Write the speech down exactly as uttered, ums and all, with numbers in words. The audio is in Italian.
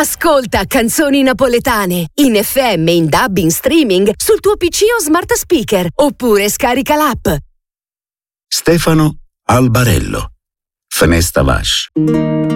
Ascolta canzoni napoletane in F M, in D A B, in streaming sul tuo P C o smart speaker, oppure scarica l'app. Stefano Albarello, Fenesta Vash.